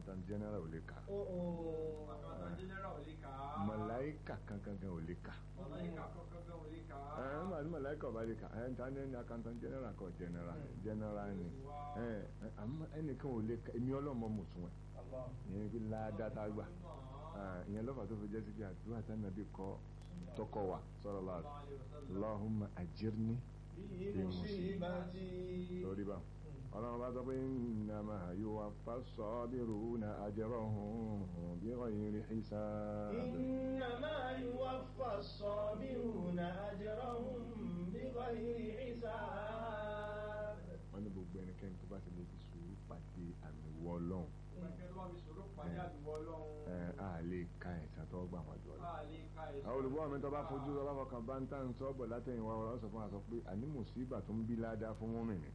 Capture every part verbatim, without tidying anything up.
accountant general ò lè kà màláíkà kankan ò lè kà ẹ̀ ẹ̀ màláíkà ò bá lè kà ẹ̀ ta ní accountant general kọ general general ni ẹ̀ ẹnìkan ò lè kà èmi ọlọ́mọ mùsùlùmí ìyẹn fi ládàá gbà ìyẹn lọ́fà tó fi jẹ́ sí pé àdúrà tánàbí kọ́ tọkọ wa sallallahu alaihi wasallam Allahumma ajirni fi musibati lórí bá ọlọ́run bá sọ pé innama yuwaffa as-sabiruna ajrahum bighayri hisab innama yuwaffa as-sabiruna ajrahum bighayri hisab. wọ́n ní gbogbo ẹnikẹ́ni tó bá ti lè fi sùúrù pàdé àmì wọ ọlọ́run a lè ka ẹ̀sán tó gbà wọ́n jọ lọ. àwọn olùgbọ́ mi tó bá fojú tó bá fọkàn bá ń tà ń sọ́ọ̀bọ̀ látẹ̀yìn wa wọ́n sọ fún wa sọ pé àní mùsíbà tó ń bí ládàá fún mùmínì.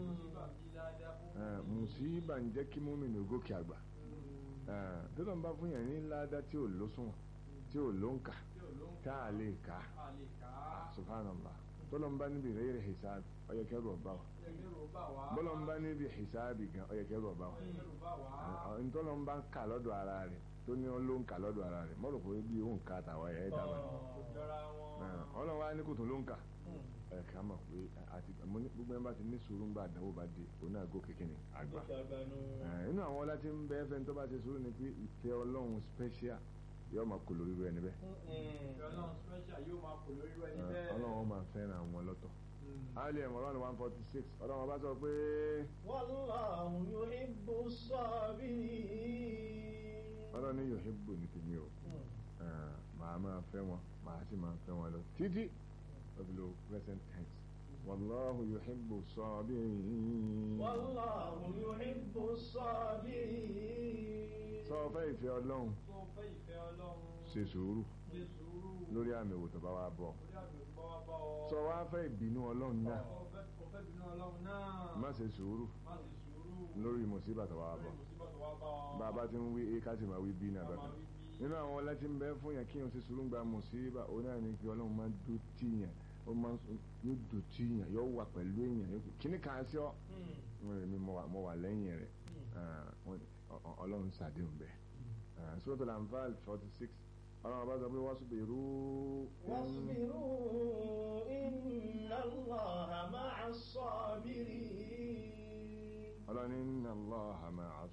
mùsíbà ń jẹ́ kí mùmínì gòkè àgbà. tó lọ́n bá fún yẹn ní ládàá tí ò lóṣùwọ̀n tí ò lóǹkà tá a lè ka subhanallah tó lọ́n bá níbi rẹ̀ hisab ó yẹ kẹ́rù ọ̀bá wa bọ́lọ̀ ń bá níbi hisabi gan ó yẹ kẹ́rù ọ̀bá wa ntọ́lọ́ ń bá ń kà lọ́dọ̀ ara rẹ̀ tó ní ó ló ń kà lọ́dọ̀ ara rẹ̀ mọ́rò pé bí òun ká àtàwọn ẹ̀ dábàá ọlọ́run wá ní kò tó ló ń kà ẹ̀ ká mọ̀ pé àti gbogbo ẹ̀ bá ti ní sùúrù ń bá àdánwò bá dé òun náà gòkè kíni àgbà inú àwọn ọlá tí ń bẹ fẹ́ tó bá ti sùúrù ni pé ìfẹ́ ọlọ́run special yóò máa kó lórí rẹ̀ níbẹ̀ ọlọ́run máa fẹ́ràn àwọn lọ́tọ̀ Ali Imran one forty six ọlọ́run bá sọ pé wallahu yuhibbu as-sabirin ọlọ́run ní yuhibbu ní tèmi o màá máa fẹ́ wọn màá sì máa fẹ́ wọn lọ títí ọ̀bìlò present tense wallahu yuhibbu as-sabirin wallahu yuhibbu as-sabirin sọ fẹ́ ìfẹ́ ọlọ́run ṣe sùúrù lórí àmì òwò tó bá wá bọ̀ sọ wá fẹ́ ìbínú ọlọ́run náà má ṣe sùúrù lórí mùsíbà tó wá bọ̀ bàbá tí ń wí a ká sì máa wí bí náà bàbá nínú àwọn ọlá tí ń bẹ fún yẹn kí yẹn ṣe sùúrù gba mùsíbà ó náà ní kí ọlọ́run máa dùn tíyàn ó máa ń dùn tíyàn yóò wà pẹ̀lú èèyàn kíní kan sí ọ mo wà lẹ́yìn rẹ̀ ọlọ́run ṣàdéhùn bẹ́ẹ̀ Suratul Anfal forty six ọlọ́run bá sọ pé wasbiru wasbiru inna Allaha ma'a as-sabirin ọlọ́run inna Allaha ma'a